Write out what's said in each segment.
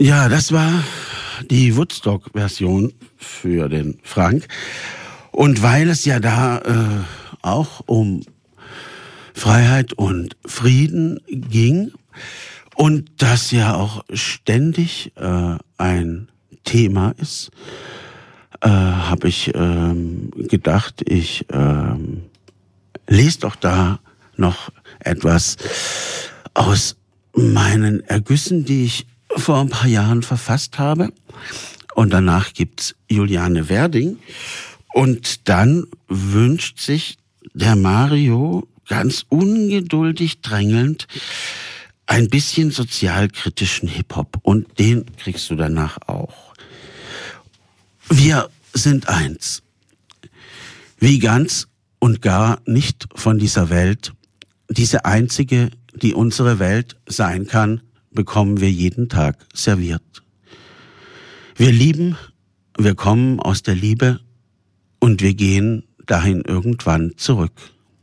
Ja, das war die Woodstock-Version für den Frank. Und weil es ja da auch um Freiheit und Frieden ging und das ja auch ständig ein Thema ist, habe ich gedacht, ich lese doch da noch etwas aus meinen Ergüssen, die ich vor ein paar Jahren verfasst habe. Und danach gibt's Juliane Werding. Und dann wünscht sich der Mario ganz ungeduldig drängelnd ein bisschen sozialkritischen Hip-Hop. Und den kriegst du danach auch. Wir sind eins. Wie ganz und gar nicht von dieser Welt. Diese einzige, die unsere Welt sein kann, bekommen wir jeden Tag serviert. Wir lieben, wir kommen aus der Liebe und wir gehen dahin irgendwann zurück.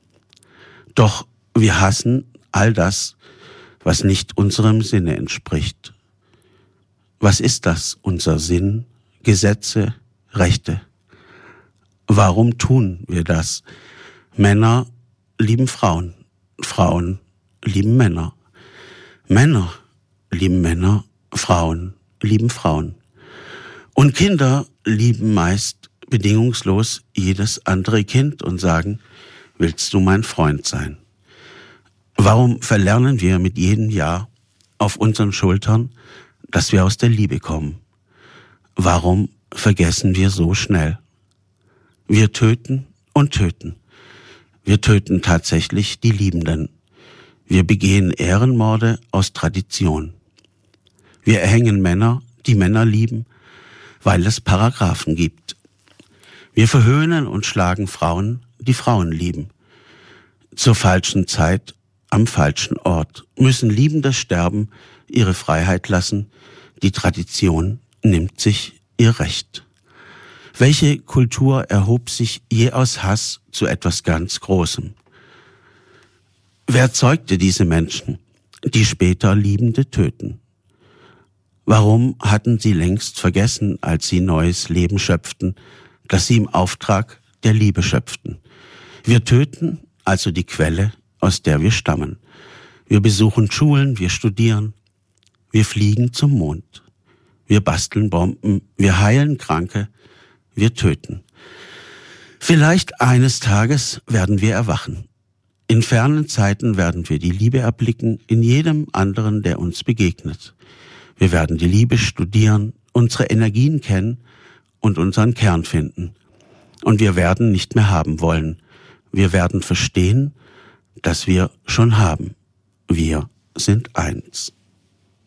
Doch wir hassen all das, was nicht unserem Sinne entspricht. Was ist das, unser Sinn? Gesetze, Rechte. Warum tun wir das? Männer lieben Frauen, Frauen lieben Männer. Männer lieben Männer, Frauen lieben Frauen. Und Kinder lieben meist bedingungslos jedes andere Kind und sagen, willst du mein Freund sein? Warum verlernen wir mit jedem Jahr auf unseren Schultern, dass wir aus der Liebe kommen? Warum vergessen wir so schnell? Wir töten und töten. Wir töten tatsächlich die Liebenden. Wir begehen Ehrenmorde aus Tradition. Wir erhängen Männer, die Männer lieben, weil es Paragraphen gibt. Wir verhöhnen und schlagen Frauen, die Frauen lieben. Zur falschen Zeit, am falschen Ort, müssen Liebende sterben, ihre Freiheit lassen. Die Tradition nimmt sich ihr Recht. Welche Kultur erhob sich je aus Hass zu etwas ganz Großem? Wer zeugte diese Menschen, die später Liebende töten? Warum hatten sie längst vergessen, als sie neues Leben schöpften, dass sie im Auftrag der Liebe schöpften? Wir töten also die Quelle, aus der wir stammen. Wir besuchen Schulen, wir studieren, wir fliegen zum Mond. Wir basteln Bomben, wir heilen Kranke, wir töten. Vielleicht eines Tages werden wir erwachen. In fernen Zeiten werden wir die Liebe erblicken, in jedem anderen, der uns begegnet. Wir werden die Liebe studieren, unsere Energien kennen und unseren Kern finden. Und wir werden nicht mehr haben wollen. Wir werden verstehen, dass wir schon haben. Wir sind eins.